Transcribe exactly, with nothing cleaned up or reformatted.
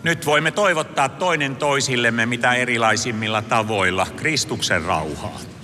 Nyt voimme toivottaa toinen toisillemme mitä erilaisimmilla tavoilla Kristuksen rauhaa.